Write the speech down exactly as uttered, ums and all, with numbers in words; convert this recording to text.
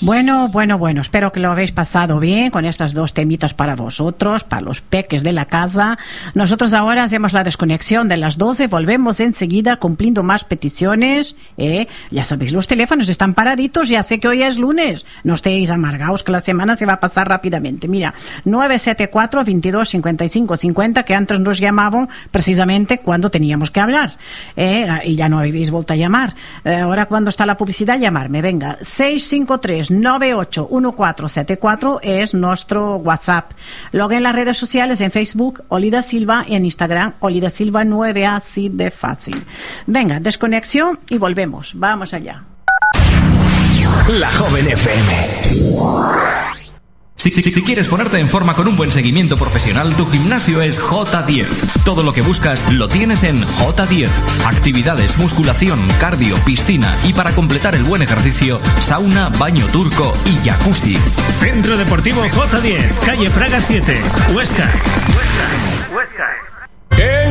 Bueno, bueno, bueno, espero que lo habéis pasado bien con estas dos temitas para vosotros, para los peques de la casa. Nosotros ahora hacemos la desconexión de las doce, volvemos enseguida cumpliendo más peticiones. ¿eh? Ya sabéis, los teléfonos están paraditos, ya sé que hoy es lunes. No estéis amargaos, que la semana se va a pasar rápidamente. Mira, nueve siete cuatro, veintidós, cincuenta y cinco, cincuenta, que antes nos llamaban precisamente cuando teníamos que hablar. ¿eh? Y ya no habéis vuelto a llamar. Eh, ahora cuando está la publicidad, llamarme. Venga, seis cinco tres, nueve ocho uno cuatro siete cuatro es nuestro WhatsApp. Luego en las redes sociales, en Facebook, Olida Silva, y en Instagram, Olida Silva nueve, así de fácil. Venga, desconexión y volvemos. Vamos allá. La Joven F M. Si, si, si quieres ponerte en forma con un buen seguimiento profesional, tu gimnasio es J diez. Todo lo que buscas lo tienes en J diez. Actividades, musculación, cardio, piscina y para completar el buen ejercicio, sauna, baño turco y jacuzzi. Centro Deportivo J diez, calle Fraga siete, Huesca. Huesca. Huesca.